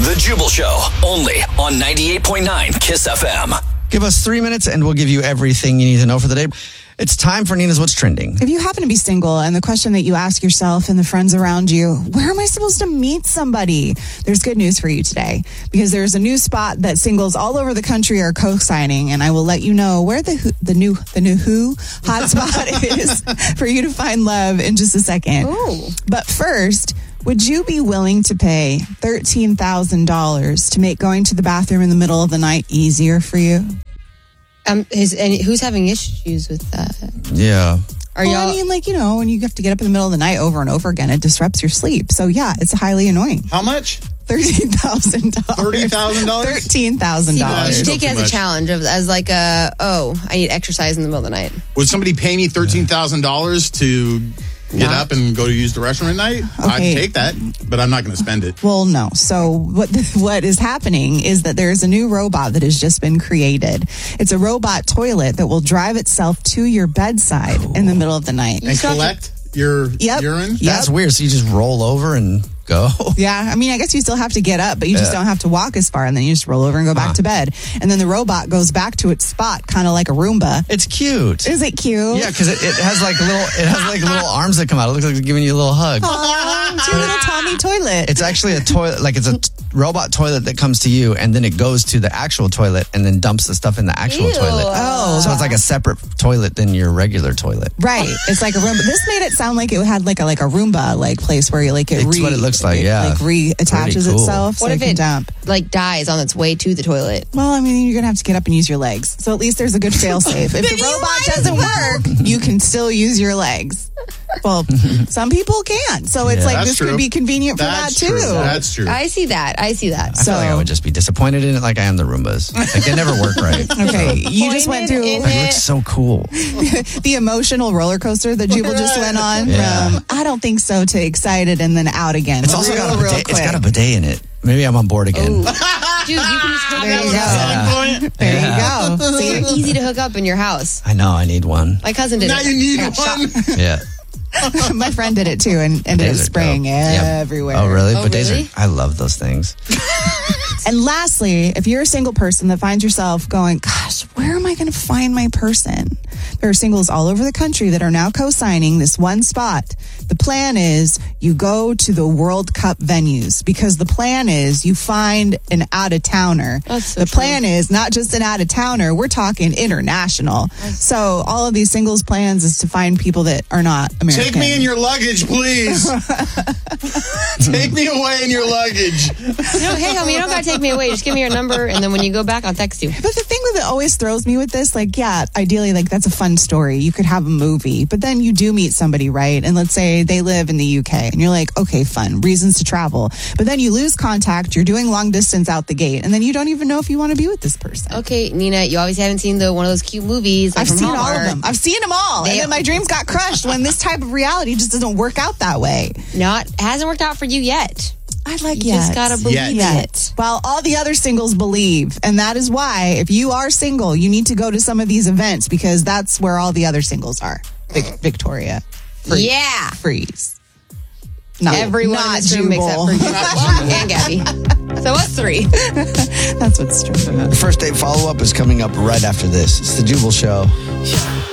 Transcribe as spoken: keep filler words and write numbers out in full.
The Jubal Show, only on ninety-eight point nine Kiss F M. Give us three minutes and we'll give you everything you need to know for the day. It's time for Nina's What's Trending. If you happen to be single and the question that you ask yourself and the friends around you, where am I supposed to meet somebody? There's good news for you today because there's a new spot that singles all over the country are co-signing, and I will let you know where the the new the new who hotspot is for you to find love in just a second. Ooh. But first, would you be willing to pay thirteen thousand dollars to make going to the bathroom in the middle of the night easier for you? Um, is, and who's having issues with that? Yeah. Are well, y'all? I mean, like, you know, when you have to get up in the middle of the night over and over again, it disrupts your sleep. So, yeah, it's highly annoying. How much? thirteen thousand dollars. thirty thousand dollars? thirteen thousand See, you dollars. should take it Still as too a much. challenge, of, as like a, oh, I need exercise in the middle of the night. Would somebody pay me thirteen thousand dollars to get Not- up and go to use the restroom at night? I'd Okay. take that, but I'm not going to spend it. Well, no. So what what is happening is that there's a new robot that has just been created. It's a robot toilet that will drive itself to your bedside in the middle of the night. And collect your Yep. urine? Yep. That's weird. So you just roll over and go. Yeah, I mean, I guess you still have to get up, but you just Yeah. don't have to walk as far, and then you just roll over and go back Huh. to bed. And then the robot goes back to its spot, kind of like a Roomba. It's cute. Is it cute? Yeah, because it, it has like little it has like little arms that come out. It looks like it's giving you a little hug. Aw, it's your little Tommy toilet. It's actually a toilet, like it's a t- robot toilet that comes to you, and then it goes to the actual toilet and then dumps the stuff in the actual Ew. toilet. Oh. So it's like a separate toilet than your regular toilet. Right. It's like a Roomba. This made it sound like it had like a like a Roomba like place where you like it It's what it looks like, yeah. Like reattaches Pretty cool. itself. So What if it can it dump. like dies on its way to the toilet? Well, I mean, you're gonna have to get up and use your legs. So at least there's a good fail safe. If the robot doesn't work, you can still use your legs. Well, some people can't. So it's Yeah. like That's this true. could be convenient for That's that too. true. That's true. I see that. I see that. I feel like I would just be disappointed in it like I am the Roombas. Like they never work right. Okay, you just went through in It looks so cool. the emotional roller coaster that Jubal just went on Yeah. from I don't think so to excited and then out again. It's also real, got a real bidet. It's quick. got a bidet in it. Maybe I'm on board again. Dude, you can just hook There up. you go. Yeah. There Yeah. you go. So See? you're easy to hook up in your house. I know. I need one. My cousin did Now it. you need I got one. shocked. Yeah. My friend did it too and ended up Bidets are spraying dope. Yeah. everywhere. Oh, really? Oh, Bidets really? are. I love those things. And lastly, if you're a single person that finds yourself going, gosh, where am I going to find my person? There are singles all over the country that are now co-signing this one spot. The plan is you go to the World Cup venues because the plan is you find an out-of-towner. That's so the true. plan is not just an out-of-towner, we're talking international. So all of these singles plans is to find people that are not American. Take me in your luggage, please. Take me away in your luggage. You know, hey, homie, you don't gotta take me away. Just give me your number, and then when you go back, I'll text you. But the thing that always throws me with this, like, yeah, ideally, like, that's a fun story. You could have a movie, but then you do meet somebody, right? And let's say they live in the U K, and you're like, okay, fun, reasons to travel. But then you lose contact, you're doing long distance out the gate, and then you don't even know if you want to be with this person. Okay, Nina, you always haven't seen the one of those cute movies. Like I've from seen all of Hallmark. them. I've seen them all. They- and then my dreams got crushed when this type of reality just doesn't work out that way. Not hasn't worked out for you yet. I like You yet. just gotta believe Yet. it. Well, all the other singles believe. And that is why, if you are single, you need to go to some of these events because that's where all the other singles are. Vic- Victoria. Freeze. Yeah. Freeze. Not, Everyone not in this room makes Jubal. up for you and Gabby. So us three. That's what's true. The first date follow up is coming up right after this. It's the Jubal Show.